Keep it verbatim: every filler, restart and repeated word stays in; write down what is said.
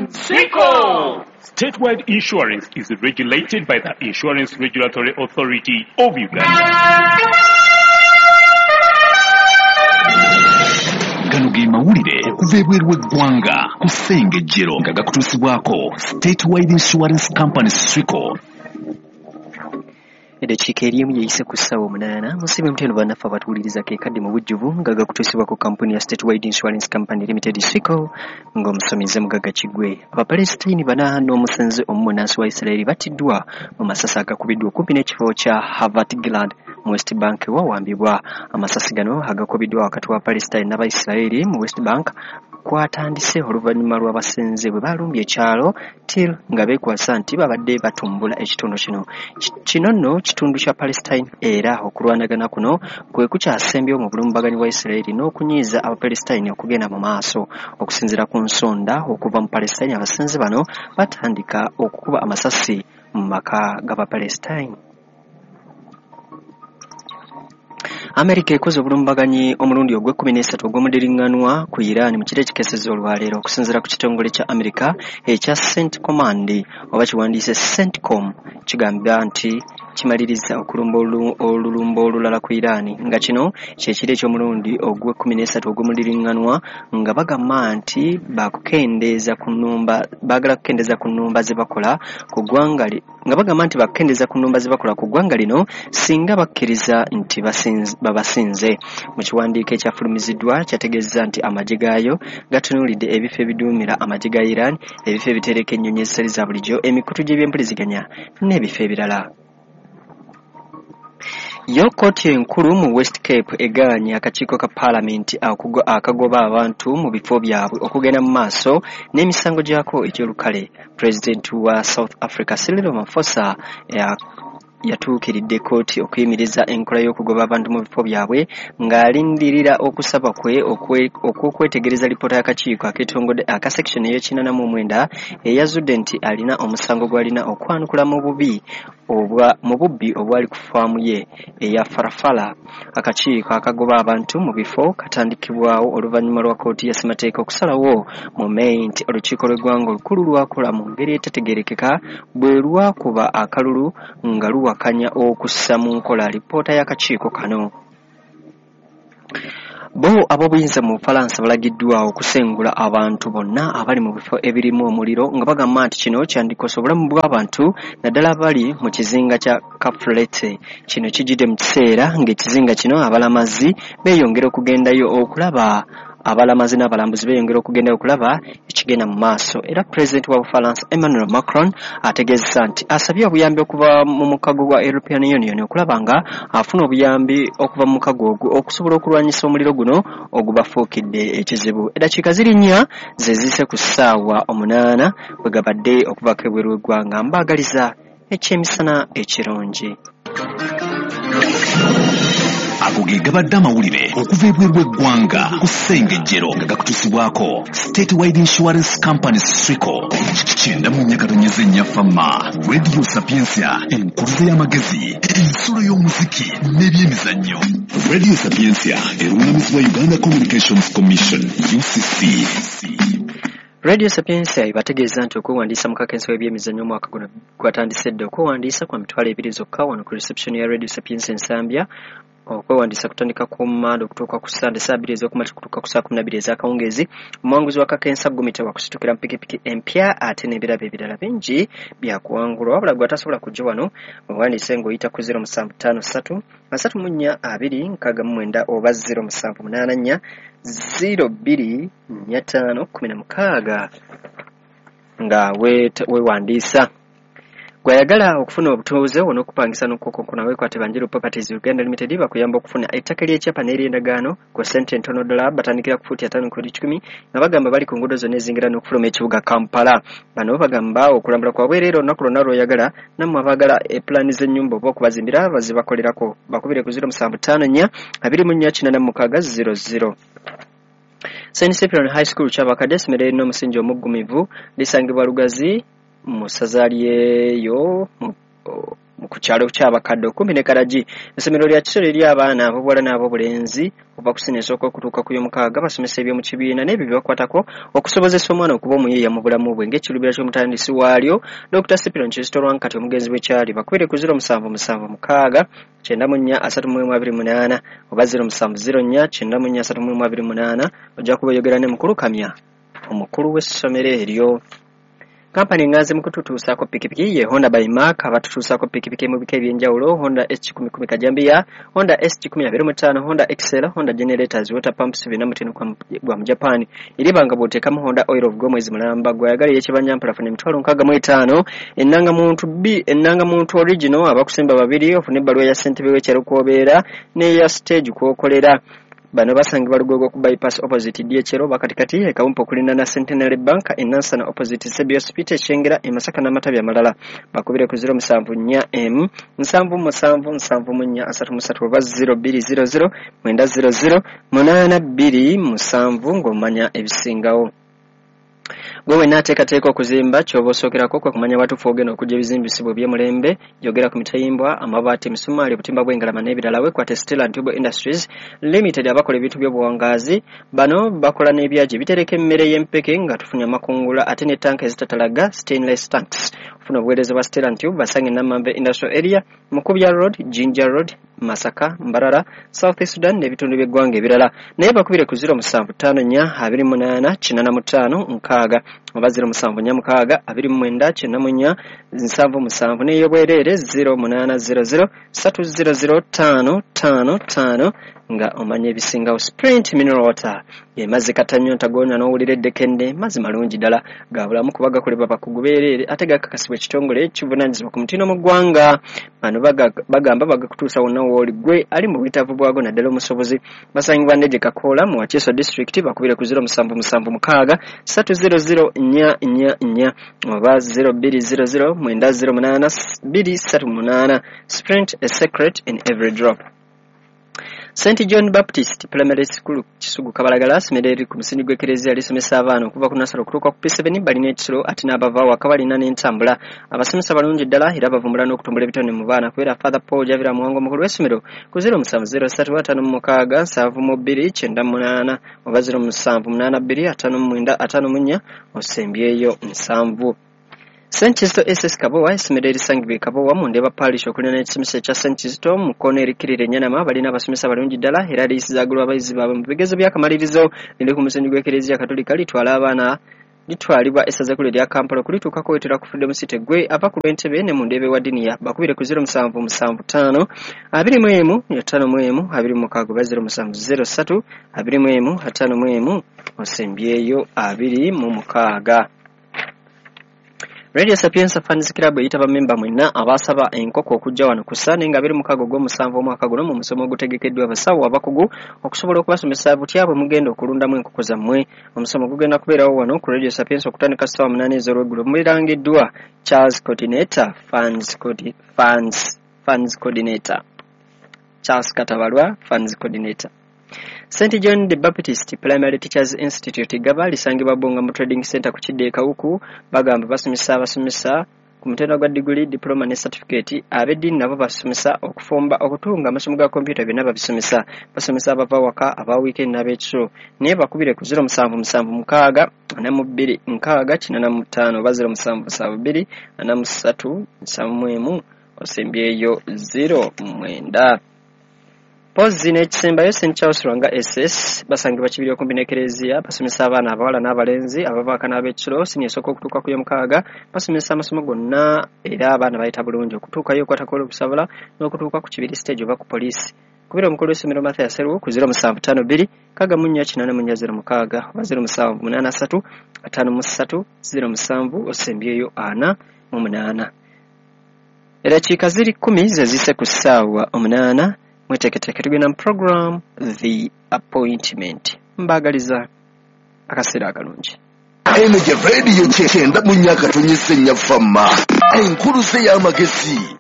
Swico! Statewide insurance is regulated by the Insurance Regulatory Authority of Uganda. Gano ge mawulire okuva ebweru w'eggwanga ku Ssengejjero nga gakutuusibwako Statewide Insurance Company Swico. Eddakiika erimu yeyise ku ssaawa omunaana musibe mutendo bannaffe abatuwuliriza ke kadde mu bujjuvu nga gakutuusibwa ku kampuni ya Statewide Insurance Company Limited Swico ng'omusomize Mugaga Kigwe. Abapalesitayini bana n'omusenze omunnansi wa Isirairi battiddwa mu masasi agakubiddwa okumpi n'ekifo kya Havat Gilad mu West Bank wawambibwa. Amasasi gano agakubiddwa wakati wa Palestine n'Abayisirairi mu West Bank kwatandise oluvannyuma lw'abasenze bwe balumbye ekyalo Til nga beekwasa nti babadde batumbula ekitundu kino. Kino nno kitundu kya Palestine era okulwanagana kuno kwe kukyasembyewo mu bulumbaganyi bwa Isirairi n'okunyiiza Abapalestine okugenda mu maaso. Okusinziira ku nsonda okuva mu Palestine, abasenze bano batandika okukuba amasasi mu maka g'Abapalestine. America ekoze obulumbaganyi omulundi ogw'ekkumi n'essatu ogw'omudiringanwa ku Iran mu kiro ekikesezza olwaleero. Okusinziira ku kitongole kya America ekya CENTCOM oba kiwandiise CENTCOM kigamba nti kimaliriza okulumba olulumba olulala ku Iran nga kino kyekiro eky'omulundi ogw'ekkumi n'essatu ogw'omudiringanwa nga bagamba nti bakukendeeza ku nnumba baagala kukendeeza ku nnumba ze bakola ku ggwanga nga bagamba nti bakukendeeza ku nnumba ze bakola ku ggwanga lino singa bakkiriza nti babasinze. Mu kiwandiiko ekyafulumiziddwa kyategeeza nti amagye gaayo gatunuulidde ebifo ebiduumira amagye ga Iran, ebifo ebitereka ennyonyi ezitali za bulijjo, emikutu gy'ebyempuliziganya n'ebifo ebirala. Yo kkooti enkulu mu West Cape egaanye akakiiko ka Paalamenti akagoba abantu mu bifo byabwe okugenda mu maaso n'emisango gyako egy'olukale. Pulezidenti wa South Africa Cyril Ramaphosa yatuukiridde kkooti okuyimiriza enkola y'okugoba abantu mu bifo byabwe ng'alindirira okusaba kwe okw'okwetegereza lipoota y'akakiiko ak'ekitongole aka section ey'ekinana mu mwenda eyazudde nti alina omusango gw'alina okwanukula mu bubi obwa mu bubbi obwali ku faamu ye eya Farafala. Akakiiko akagoba abantu mu bifo katandikibwawo oluvannyuma lwa kkooti ya ssemateeka okusalawo mu May nti olukiiko lw'eggwanga olukulu lwakola mu ngeri etetegerekeka bwe lwakuba akalulu nga luwakanya okussa mu nkola lipoota y'akakiiko kano. Bo ab'obuyinza mu Bufalansa balagiddwa okusengula abantu bonna abali mu bifo ebirimu omuliro nga bagamba nti kino kyandikosa obulamu bw'abantu naddala abali mu kizinga kya Kafulete. Kino kijjidde mu kiseera ng'ekizinga kino abalamazi beeyongera okugendayo okulaba abalamazi n'abalambuzi beeyongera okugenda okulaba ekigenda mu maaso. Era Pulezidenti wa Bufalansa Emmanuel Macron ategeeza nti asabye obuyambi okuva mu mukago gwa European Union okulaba nga afuna obuyambi okuva mu mukago ogwo okusobola okulwanyisa omuliro guno ogubafuukidde ekizibu. Eddakiika ziri nnya ze ziise ku ssaawa omunaana bwe gabadde okuvako ebweru w'eggwanga. Mbaagaliza ekyemisana ekirungi. Ago ge gabadde amawulire okuva ebweru w'eggwanga ku Ssengejjero nga gakutuusibwako Statewide Insurance Company Swico. Kyenda mu nyakatonyeze nnyafamma Radio Sapiensia, enkuluze y'amagezi, ensolo y'omuziki n'ebyemizannyo. Radio Sapiensia erungamizibwa Uganda Communications Commission U C C. Radio Sapiensia ibategeeza nti okwewandiisa mu kakensa w'ebyemizannyo omwaka guno gwatandise dda. Okwewandiisa kwa mitwalo ebiri zokka wano ku reception ya Radio Sapiensia Nsambya. Okwewandiisa kutandika ku Mmande okutuuka ku Ssande saa bbiri ez'okumakya kutuuka ku saa kumi na bbiri ez'akawungeezi. Omuwanguzi wa kakensa ggumita wakusitukira mu pikipiki empya ate n'ebirabo ebirala bingi byakuwangulwa. Wabula gwe atasobola kujja wano wewandiise ng'oyita ku zero musanvu ttaano ssatu asatu mu nnya abiri nkaaga mu mwenda oba zero musanvu munaana nnya zero bbiri nnya ttaano kkumi na mukaaga nga weewandiisa. Gwayagala okufuna obutuuze wano okupangisa n'okukonkona weekwate Banjiro Properties Uganda Limited bakuyamba okufuna ettaka ly'ekyapa n'ery'endagaano ku ssente entono ddala batandikira ku fuuti ataano ku kikumi nga bagamba bali ku nguudo zonna ezingira n'okufuluma ekibuga Kampala. Bano bagamba okulambula kwabwe leero olunaku lwonna lw'oyagala nammwe abaagala epulaani z'ennyumba oba okubazimbira bazibakolerako. Bakubire ku zero musanvu ttaano nnya abiri mu nnya kinaana mu mukaaga zero zero. Saint Cyprian High School ky'abakadde essomero erina omusingi omuggumivu lisangibwa Lugazi mu ssaza lyeyo mu kyalo ky'abakadde okumpi ne Karaji. Essomero lya Kisoro eri abaana ab'obuwala n'ab'obulenzi okuva ku ssini esooka okutuuka ku y'omukaaga basomesa eby'omu kibiina n'ebyo bibakwatako okusobozesa omwana okuba omuyiiya mu bulamu bwe ng'ekiruubira ky'omutandisi waalyo Doctor Cyprian Kizito Lwankati omugenzi w'ekyali bakubire ku zero musanvu musanvu mukaaga kyenda mu nnya asatu mu emu abiri munaana oba zero musanvu zero nnya kyenda mu nnya asatu mu emu abiri munaana ojja kuba oyogera ne mukulu Kamya omukulu w'essomero eryo. Kampani ngazi mu kututuusaako pikipiki ye Honda by Mark abatutuusaako pikipiki mu bika ebyenjawulo Honda S kumi kumi Kajambiya, Honda S kumi abiri mu ttaano, Honda Excel, Honda Generators, Water Pumps bina mutino gwa mu Japan. Iribanga bw'oteekamu Honda Oil of Gomwezi mulamba gwayagala y'ekibanyampala funa emitwalo nkaaga mu etaano ennanga muntu B ennanga muntu original abakusemba babiri ofune ebbaluwa ya ssentebe w'ekyalo kw'obeera n'eya stage kw'okolera. Bano basangibwa Lugogo ku bypass opposite D H L bakatikati ekawumpo kulina na Centenary Bank enansana opposite Sebi Hospital Shengera emasaka n'amatabi amalala bakubire ku zero musanvu nnya M musanvu musanvu musanvu mu nnya asatu mu ssatu oba zero bbiri zero zero mwenda zero zero munaana bbiri musanvu ng'omanya ebisingawo. Gwe wenaateekateeka okuzimba ky'oba osookerako kwe kumanya batuufu ogenda okujja ebizimbisibwa by'emulembe yogera ku mitayimbwa amabaati emisumaali obutimba bw'engalama n'ebirala wekwata Steel and Tube Industries Limited abakola ebintu by'obuwangaazi. Bano bakola n'ebyaji bitereka emmere y'empeke nga tufunye amakungula ate ne tanka ezitatalaga stainless tanks. Ofuna obuweereza bwa Steel and Tube basange Namambe Industrial Area Mukubya Road Jinja Road Masaka Mbarara South Sudan n'ebitundu by'eggwanga ebirala naye bakubire ku zero musanvu ttaano nnya abiri munaana kinaana mu ttaano nkaaga oba zero musanvu nnya mukaaga abiri mu mwenda kyenda mu nnya nsanvu musanvu n'ey'obwereere zero munaana zero zero ssatu zero zero ttaano ttaano ttaano nga omanya ebisingawo. Sprint Mineral Water ye mazzi katanyonta gonna n'owulira eddekende mazzi malungi ddala gabulamu kuba gakolebwa bakugu beereere ate gakakasibwa ekitongole ekivunaanyizibwa ku mutindo mu ggwanga. Bano bagamba bagakutuusa wonna wooli gwe ali mu bwetaavu bwago naddala omusobozi. Basangibwa Ndege Kakoola mu Wakiso District bakubire ku zero musanvu musanvu mukaaga ssatu zero zero nnya nnya nnya oba zero bbiri zero zero mwenda zero munaana bbiri ssatu munaana. Sprint, a secret in every drop. Saint John Baptist Primary School Kisugu Kabalagala somero eri ku musingi gw'ekereziya lisomesa abaana okuva ku nasalo okutuuka ku P seven balina ekisulo ate n'abava waka balina n'entambula. Abasomesa balungi ddala era bavumbula n'okutumbula ebitone mu baana kubera Father Paul Javira Muwango mukulu w'essomero ku zero musanvu zero ssatu ataano mu mukaaga nsanvu mu bbiri kyenda munaana oba zero musanvu munaana bbiri ataano mu mwenda ataano mu nnya osembyeyo nsanvu. Saint Kizito S S Kabowa essomero erisangibwa e Kabowa mu Ndeeba Parish okulina n'ekisomesa ekya Saint Kizito mu kkoona erikirira Enyanama balina abasomesa balungi ddala era liisizaagulwa abayizi baabwe mu bigezo by'akamalirizo liri ku musingi gw'ekereziya Katolika litwala abaana litwalibwa essaza ekkulu erya Kampala kulituuka kwetera ku Freedom City gwe ava ku Lwentebe ne mu Ndeebe wa Diniya bakubire ku zero musanvu musanvu ttaano abiri mu emu ttaano mu emu abiri mu mukaaga oba zero musanvu zero ssatu abiri mu emu ttaano mu emu osembyeyo abiri mu mukaaga. Radio Sapienza Fans Club eyita bamemba mwena abasaba enkoko okujja wano ku Sande nga abiri mukaaga ogw'omusanvu omwaka guno mu musomo ogutegekeddwa abasawo abakugu okusobola okubasomesa butyabwe mugenda okulundamu enkoko zammwe. Omusomo gugenda kubeerawo wano ku Radio Sapienza okutandika ssaawa munaana ez'olweggulo mulirangiddwa Charles Coordinator Fans Fans Fans Coordinator Charles Katabalwa Fans Coordinator. Saint John the Baptist Primary Teachers Institute gaba lisangibwa Bonga mu Trading Center ku Kiddeeka huku bagamba basomesa abasomesa ku mutenda gwa degree diploma ne certificate abeddiini nabo basomesa okufumba okutunga amasomo ga computer byonna babisomesa basomesa abava waka aba weekend n'ab'ekiro naye bakubire ku zero musanvu musanvu mukaaga ana mu bbiri nkaaga kinaana mu ttaano oba zero musanvu musanvu bbiri ana mu ssatu nsanvu mu emu osembyeyo zero mwenda. Pozi n'ekisembayo Saint Charles Lwanga S S basangibwa kibiri okumpi n'ekereziya basomesa abaana abawala n'abalenzi abavaaka n'ab'ekiro sini esooka okutuuka ku y'omukaaga basomesa amasomo gonna era abaana bayita bulungi okutuukayo okwatakola okusabula n'okutuuka ku kibiri stage oba ku poliisi. Kubira omukulu w'essomero Mathias Seruwo ku zero musanvu ttaano bbiri kaaga mu nnya kinaana mu nnya zero mukaaga oba zero musanvu munaana ssatu ataano mu ssatu zero musanvu osembyeyo ana mu munaana. Erakiika ziri kkumi ze zise ku ssaawa omunaana mweteeketeeke tugenda mu program The Appointment. Mbaagaliza akaseera akalungi. Energy Radio kyenda mu nnya katonyese nnya fama enkuluze y'amagezi